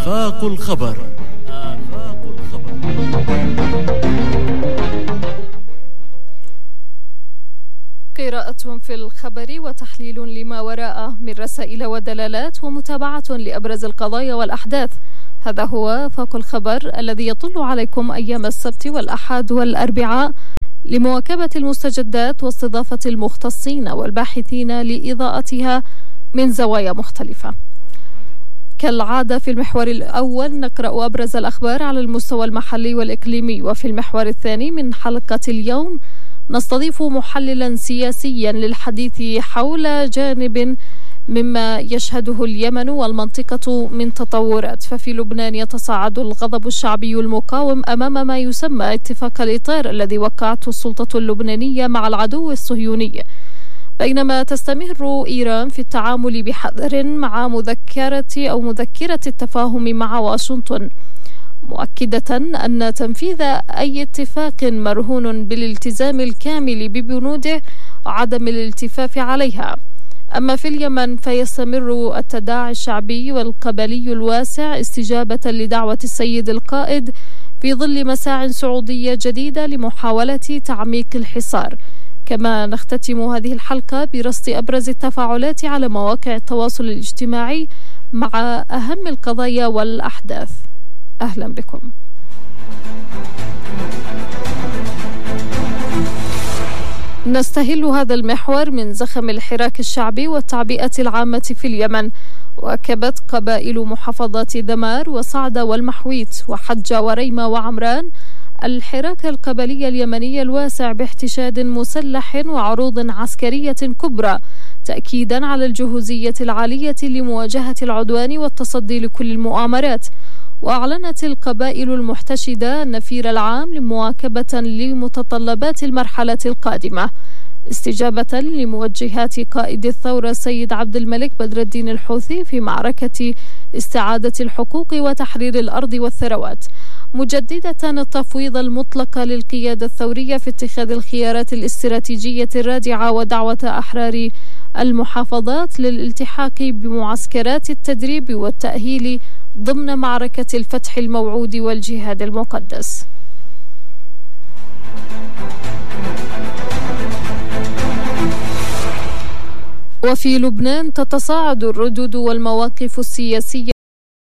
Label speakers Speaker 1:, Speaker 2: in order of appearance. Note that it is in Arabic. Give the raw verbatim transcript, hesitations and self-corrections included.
Speaker 1: آفاق الخبر. آفاق الخبر.
Speaker 2: قراءة في الخبر وتحليل لما وراءه من رسائل ودلالات ومتابعة لأبرز القضايا والأحداث. هذا هو آفاق الخبر الذي يطل عليكم أيام السبت والأحد والأربعاء لمواكبة المستجدات واستضافة المختصين والباحثين لإضاءتها من زوايا مختلفة. كالعادة في المحور الأول نقرأ أبرز الأخبار على المستوى المحلي والإقليمي، وفي المحور الثاني من حلقة اليوم نستضيف محللا سياسيا للحديث حول جانب مما يشهده اليمن والمنطقة من تطورات. ففي لبنان يتصاعد الغضب الشعبي المقاوم أمام ما يسمى اتفاق الإطار الذي وقعته السلطة اللبنانية مع العدو الصهيوني، بينما تستمر إيران في التعامل بحذر مع مذكرة أو مذكرة التفاهم مع واشنطن، مؤكدة أن تنفيذ أي اتفاق مرهون بالالتزام الكامل ببنوده وعدم الالتفاف عليها. أما في اليمن فيستمر التداعي الشعبي والقبلي الواسع استجابة لدعوة السيد القائد في ظل مساع سعودية جديدة لمحاولة تعميق الحصار. كما نختتم هذه الحلقة برصد أبرز التفاعلات على مواقع التواصل الاجتماعي مع أهم القضايا والأحداث. أهلا بكم. نستهل هذا المحور من زخم الحراك الشعبي والتعبئة العامة في اليمن. واكبت قبائل محافظات دمار وصعدة والمحويت وحجة وريمة وعمران الحراك القبلي اليمني الواسع باحتشاد مسلح وعروض عسكرية كبرى، تأكيدا على الجهوزية العالية لمواجهة العدوان والتصدي لكل المؤامرات. وأعلنت القبائل المحتشدة النفير العام لمواكبة لمتطلبات المرحلة القادمة، استجابة لموجهات قائد الثورة السيد عبد الملك بدر الدين الحوثي في معركة استعادة الحقوق وتحرير الأرض والثروات، مجددة التفويض المطلق للقيادة الثورية في اتخاذ الخيارات الاستراتيجية الرادعة ودعوة أحرار المحافظات للالتحاق بمعسكرات التدريب والتأهيل ضمن معركة الفتح الموعود والجهاد المقدس. وفي لبنان تتصاعد الردود والمواقف السياسية